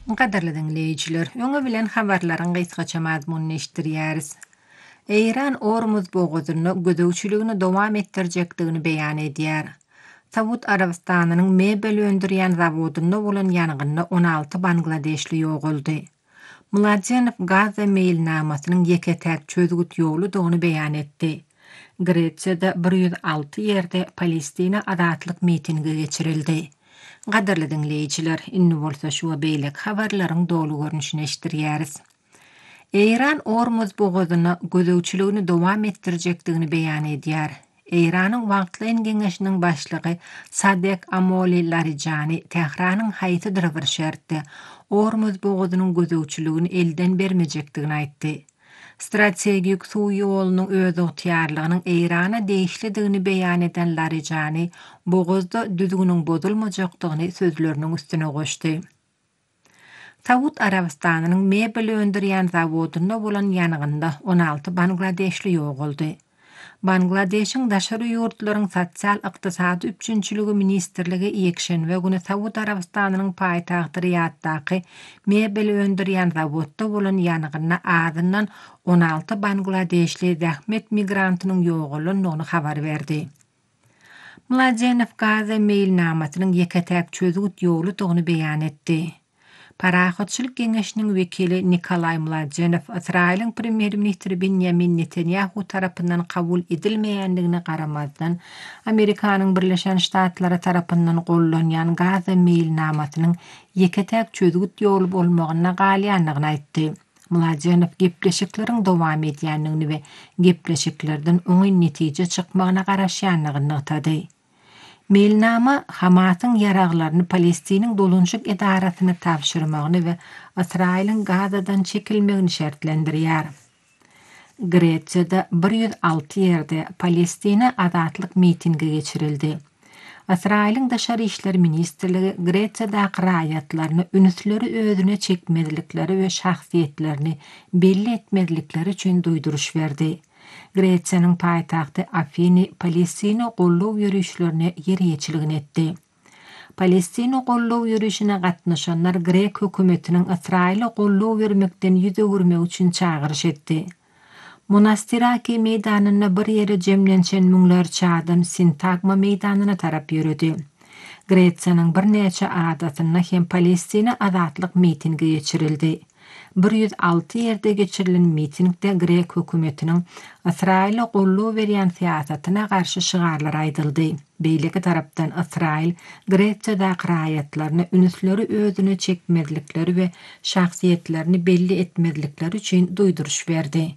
Qadarly dinleyijiler, öňe bilen habarlaryň gysgaça mazmunny eşdirýäris. Eýran Ormuz boğazyny gödäwçiligini dowam etdirjekdigini beýan edýär. Saud Arabistanynyň mebel öndürýän zawodunda bolan ýanygyna 16 Bangladeşli ýoguldy. Mulajenov Gaza mailnamasynyň ýeketäk çözgüt ýolu dogyny beýan etdi. Gretsiyada 106 ýerde Palestina azatlyk mitingi geçirildi. Gadarly dinleyijiler, inni bolsa şu beýlek habarlaryň dolu görnüşini eşdirýäris. Eýran Ormuz boğazyny gödäwçiligini dowam etdirjekdigini beýan edýär. Eýranyň wagtly geňeşiniň başlygy Sadek Amoli Larijani Tehranyň haýtydyr bir şertde Ormuz boğazynyň gödäwçiligini elden bermejekdigini aýtdy. Strategik suw ýolunyň öz ygtyýarlygynyň Eýrana değişlidigini beýan eden Larijani boğazda düzgüniň bozulmajakdygyny sözleriniň üstüne goşdy. Saud Arabistanynyň mebel öndürýän zawodunda bolan ýanygynda 16 Bangladeşli ýoguldy. Bangladeşiň daşary ýurtlaryň sosial-ykdysady üçinçiligi ministrligi ýekşenbe güni Saud Arabistanynyň paýtagty Riyaddaky mebel öndürýän zawodda bolan ýanygyna azyndan 16 Bangladeşli zähmet migrantynyň ýogulynyny habar berdi. Mulajenov Gaza mailnamasynyň ýeketäk çözgüt ýolu dogyny beýan etdi. Parahatçylyk geňeşiniň wekili Nikolay Mulajenov Israýlyň premier ministri Benjamin Netanyahu tarapyndan kabul edilmeýändigine garamazdan Amerikanyň Birleşen Ştatlary tarapyndan gollanýan Gaza mailnamasynyň ýeketäk çözgüt ýolu bolmagyna galýanlygyny aýtdy. Mulajenov gepleşikleriň dowam edýändigini we gepleşiklerden oňy netije çykmagyna garaşýanlygyny ýatydy. Mailnama Hamasyň ýaraglaryny Palestiniň dolunçyk edarasyna tapşyrmagyny we Israýlyň Gazadan çekilmegini şertlendirýär. Gretsiyada 106 ýerde Palestina azatlyk mitingi geçirildi. Israýlyň daşary işler ministrligi Gretsiyadaky raýatlaryny ünüsleri özüne çekmedilikleri we şahsiýetlerini belli etmedilikleri üçin duýduruş berdi. Gretsiýanyň paýtagty Afini Palestina gollaw ýürüşlerini ýerýeçiligini etdi. Palestina gollaw ýürüşine gatnaşanlar Grek hökümetiniň Israýla gollaw bermekden ýüze gürmek üçin çagyryş etdi. Monastiraki meýdanyna bir ýere jemlençen müňlerçe adam Sintagma meýdanyna tarap ýürüdi. Gretsiýanyň bir neçe adatyna hem Palestina azatlyk mitingi geçirildi. 106 ýerde geçirilen mitingde Grek hökümetiniň Israýla gollaw berýän siýasatyna garşy şygarlar aýdyldy. Beýleki tarapdan Israýl Gretsiyadaky raýatlaryny ünüsleri özüne çekmedilikleri we şahsiýetlerini belli etmedilikleri üçin duýduruş berdi.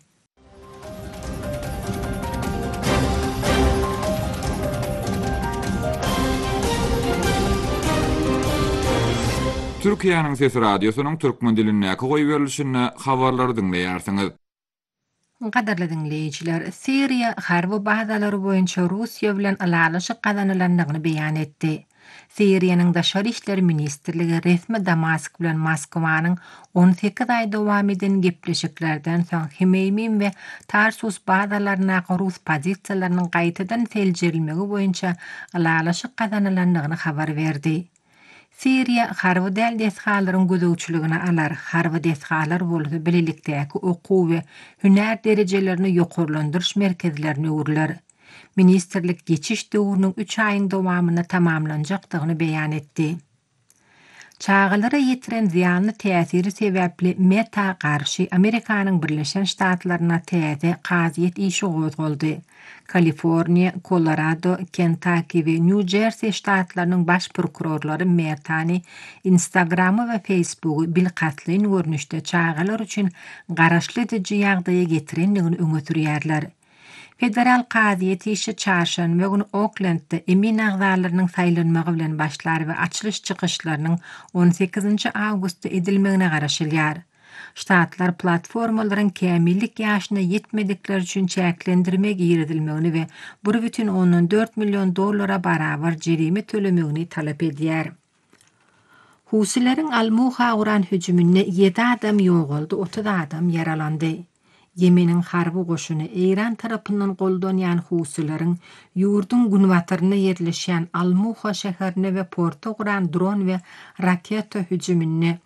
Türkiýanyň Sesi Radiosynyň türkmen dilindäki goý berilişini habarlary dinleýärsiňiz. Gadarly dinleyijiler, Siriýa harby bazalary boýunça Russiýa bilen alalyşyk gazanylandygyny beýan etdi. Siriýanyň daşary işler ministrligi resmi Damask bilen Moskwanyň 18 aý dowam eden gepleşiklerden soň Hemeymin we Tarsus bazalaryna Rus pozisiýalarynyň gaýtadan seljirilmegi boýunça alalyşyk gazanylandygyny habar berdi. Siriýa harby däl desgalaryň gödäwçiligini alar. Harby desgalar bolsa bilelikdäki okuw we hünär derejelerini ýokurlandyryş merkezlerini öwürler. Ministrlik geçiş döwrüniň 3 aýyň dowamyna tamamlanjakdygyny beýan etdi. Çağalara ýetiren ziýanly täsiri sebäpli Meta garşy Amerikanyň Birleşen Ştatlaryna täze qaziýet işi gozgoldy. Kaliforniya, Colorado, Kentucky ve New Jersey ştatlarynyň baş prokurorlary Metany Instagramy we Facebooky bilgatlyň görnüşde çağalar üçin garaşly ediji ýagdaýa getirendigini öňe sürýärler. Federal qaziýet işi çarşanba güni Oaklandda emin agzalarynyň saýlanmagy bilen başlar we açylış çykyşlarynyň 18 awgustda edilmegine garaşylýar. Ştatlar platformalaryň kämillik ýaşyna ýetmedikleri üçin çäklendirmek ýerdilmegini we $1,4 milyon barabar jerime tölemegini talap edýär. Husilerin Al-Muha uran hücumünde 7 adam ýoguldy, 30 adam yaralandy. Yemenin harby goşuny Eýran tarapyndan goldanýan Husilerin ýurdun günbatyryna ýerleşýän Al-Muha şäherine we porta guran dron we raketa hüjümine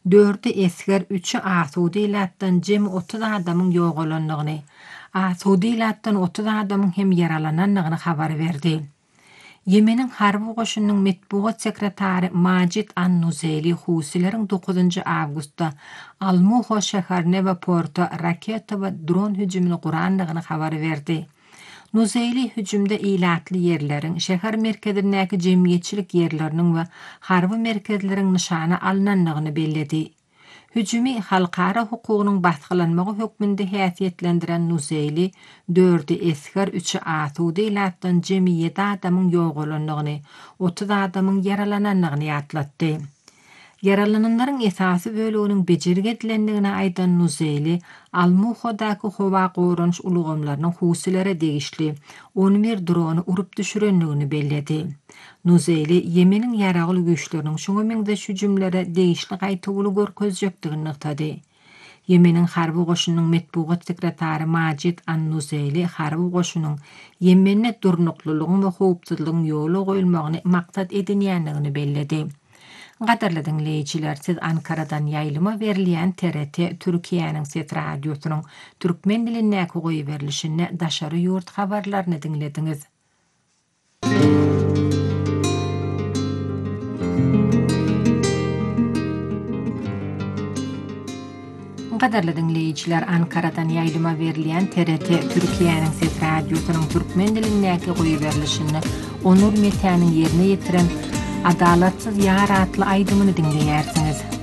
4 esger 3 asudy ilatdan jemi 30 adamyň ýogalandygyny, asudy ilatdan 30 adamyň hem yaralanandygyny habar berdi. Yemenin harby goşunynyň metbuat sekretary Majid An-Nuzeli Husileriň 9 awgustda Almuho şäherine we porta raketa we dron hüjümini gurandygyny habar berdi. Nuzeli hüjümde ilatly yerleriň, şäher merkezindäki jemgyýetçilik yerleriniň we harby merkezleriň nyşana alınandygyny belledi. Hüjümi halkara hukugynyň basgylanmagy hökmünde häsiýetlendiren Nuzeli 4 esger 3 asudy ilatdan jemi 7 adamyň ýogalandygyny, 30 adamyň yaralanandygyny ýatlatdy. Yaralananlaryň esasy bölüginiň bejirge edilendigine aýdan Nuzeli, Almuhodaky howa goranç ulgamlarynyň Husilere degişli 11 drony urup düşürendigini belledi. Nuzeli, Yemeniň ýaragyl güýçleriniň şoňa meňzeş hüjümlere degişli gaýtyguly görkezjekdigini nykdady. Yemeniň harby goşunynyň metbuat sekretary Majid An-Nuzeli harby goşunynyň Yemenne durnuklylygyň we howpsuzlygyň ýola goýulmagyny maksat edinýändigini belledi. Gadarly dinleýijiler, siz Ankaradan ýaýlyma berilýän TRT Türkiýanyň Set radiosynyň türkmen dilindäki goýu berilişini Daşary ýurt habarlaryny dinlediňiz. Gadarly dinleýijiler, Ankaradan ýaýlyma berilýän TRT Türkiýanyň Set radiosynyň türkmen dilindäki goýu berilişini Onur Metäniň ýerine ýetiren Adalatsyz ýar atly aýdymyny dinleýärsiňiz.